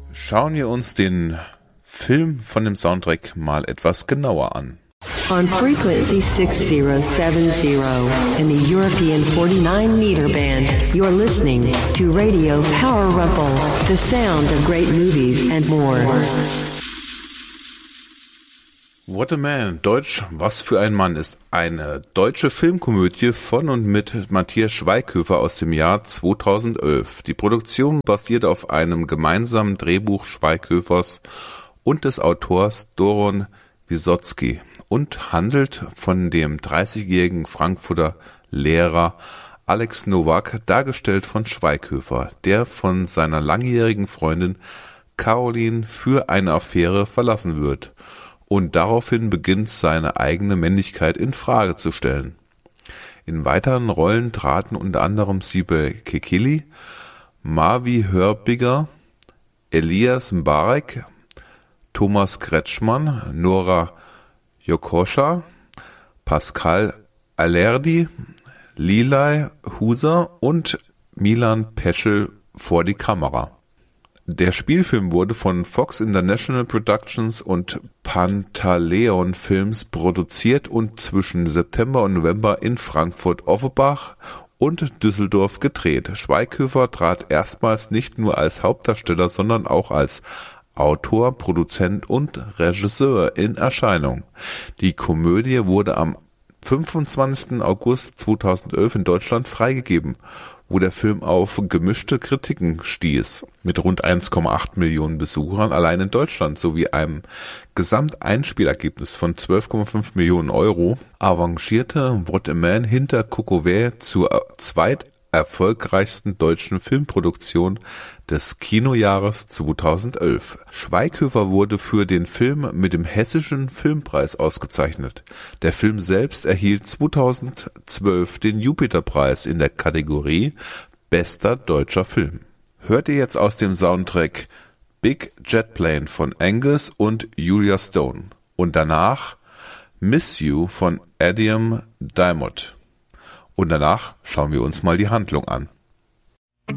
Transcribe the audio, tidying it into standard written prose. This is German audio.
Schauen wir uns den Film von dem Soundtrack mal etwas genauer an. On frequency 6070 in the European 49-meter band, you're listening to Radio Power Ruffle, the sound of great movies and more. What a Man, Deutsch, was für ein Mann, ist eine deutsche Filmkomödie von und mit Matthias Schweighöfer aus dem Jahr 2011. Die Produktion basiert auf einem gemeinsamen Drehbuch Schweighöfers und des Autors Doron Wysotsky und handelt von dem 30-jährigen Frankfurter Lehrer Alex Nowak, dargestellt von Schweighöfer, der von seiner langjährigen Freundin Caroline für eine Affäre verlassen wird und daraufhin beginnt, seine eigene Männlichkeit in Frage zu stellen. In weiteren Rollen traten unter anderem Sibel Kekilli, Marvi Hörbiger, Elias Mbarek, Thomas Kretschmann, Nora Jokoscha, Pascal Alerdi, Lilay Huser und Milan Peschel vor die Kamera. Der Spielfilm wurde von Fox International Productions und Pantaleon Films produziert und zwischen September und November in Frankfurt-Offenbach und Düsseldorf gedreht. Schweighöfer trat erstmals nicht nur als Hauptdarsteller, sondern auch als Autor, Produzent und Regisseur in Erscheinung. Die Komödie wurde am 25. August 2011 in Deutschland freigegeben, wo der Film auf gemischte Kritiken stieß. Mit rund 1,8 Millionen Besuchern allein in Deutschland sowie einem Gesamteinspielergebnis von 12,5 Millionen Euro avancierte What a Man hinter Coco Vey zur zweiterfolgreichsten deutschen Filmproduktion des Kinojahres 2011. Schweighöfer wurde für den Film mit dem Hessischen Filmpreis ausgezeichnet. Der Film selbst erhielt 2012 den Jupiterpreis in der Kategorie Bester deutscher Film. Hört ihr jetzt aus dem Soundtrack Big Jet Plane von Angus und Julia Stone und danach Miss You von Adam Diamond. Und danach schauen wir uns mal die Handlung an.